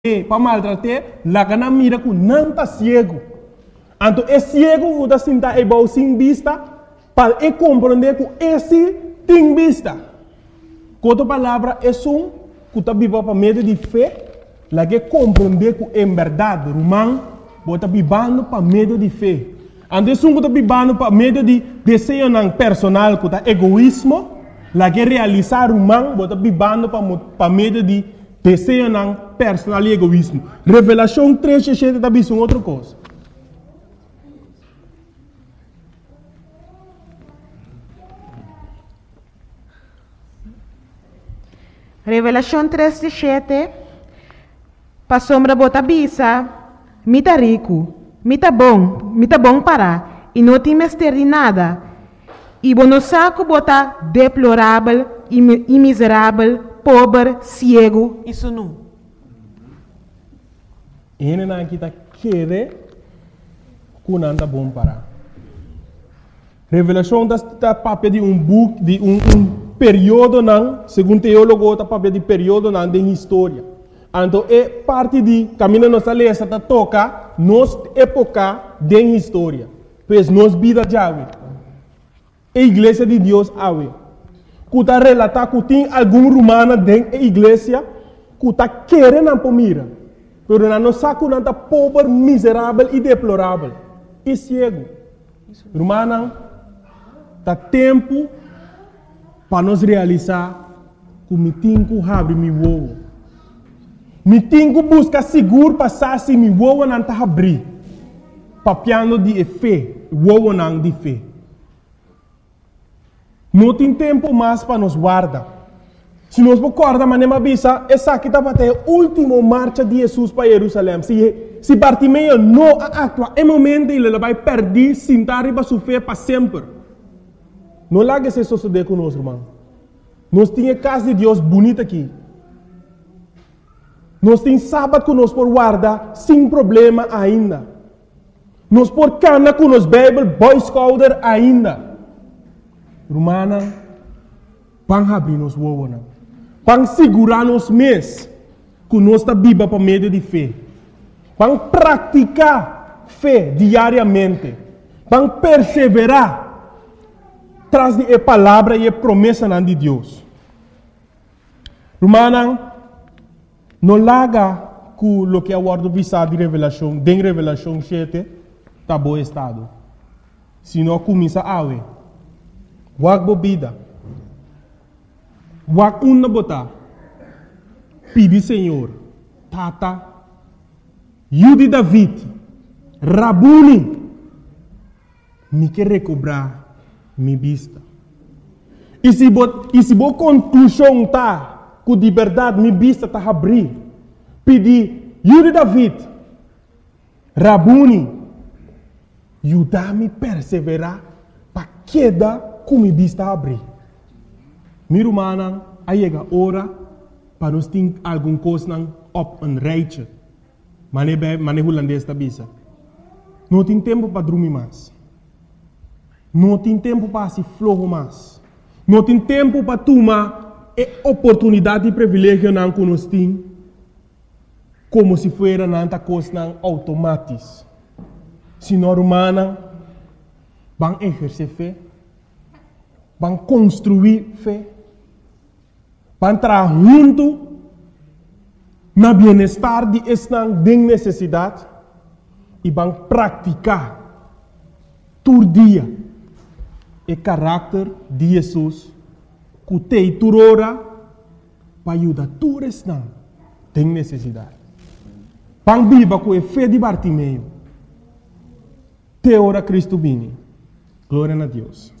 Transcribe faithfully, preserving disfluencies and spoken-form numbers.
para maltratar, lá que não mira que não está cego. Então, é cego que está sentado e vai sem vista, para compreender que esse tem vista. Com outra palavra, é um que está vivendo para meio de fé, lá que compreender que é verdade, romano, está vivendo para meio de fé. Então, é um que está vivendo para meio de desejo personal, que está egoísmo, lá que realizar romano, está vivendo para meio de desejo personal e egoísmo. Revelação três, sete, está vendo outra coisa. Revelação três, sete. Para sombra bota bisa, mita rico, mita bom, mita bom para, e não tem mestre de nada. E bono saco bota deplorável e miserável, pobre, cego, isso não. Ele não está querendo que não está bom para. Revelação está papel de um book, de um, um período não, segundo teólogo, está papel de período não de história. Então é parte de caminho nossa lei está toca nos época de história. Pois nos vida já a igreja de Deus awe. Que está relatar que tem algum romano dentro da igreja que está querendo para mira. Pero não sabe que não está pobre, miserável e deplorável. E cego. Romano, está tempo para nós realizar que me tenho que abrir meu ovo. Me tenho que buscar seguro para saber se meu ovo não está abrir. Papiando de fé, o ovo não de fé. Não tem tempo mais para nos guardar. Se nós guardar, mas não avisa, essa aqui está para ter a última marcha de Jesus para Jerusalém. Se, se Bartimeu não atua, é momento ele vai perder, sentar e vai sofrer para sempre. Não larga esse suceder conosco, irmão. Nós temos a casa de Deus bonita aqui. Nós temos sábado que nós podemos guardar sem problema ainda. Nós podemos canar com os Bible, Boy Scouter ainda. Romana, vamos abrir nos ovos. Vamos segurar nos mês que nós estamos vivos para meio de fé. Vamos praticar fé diariamente. Vamos perseverar traz de a palavra e a promessa de Deus. Romana, não larga que o que é o ordem visado de revelação, de revelação sete, está bom estado. Se não começa a ver. Wag bobida. Wag una bota. Pedi Senhor. Tata. Yudi David. Rabuni. Me quer recobrar minha vista. E se boa conclusão tá, que de verdade minha vista está abrir. Pedi, Yudi David, Rabuni, ajudar-me a perseverar para queda com minha vista abrir. Minha irmã, aí chega a hora para nós ter alguma coisa op een rijtje. Mas não é holandês da bisa. Não tem tempo para dormir mais. Não tem tempo para se flojo mais. Não tem tempo para tomar a oportunidade e privilégio que nós temos, como se fosse nanta coisa automática. Se nós humanos vamos exercer fé, vamos construir fé, vamos entrar junto no bem-estar de esta necessidade e vamos praticar todo dia o caráter de Jesus, que tem turora para ajudar todos que têm necessidade. Vamos viver com a fé de Bartimeu. Te ora Cristo vini. Glória a Deus.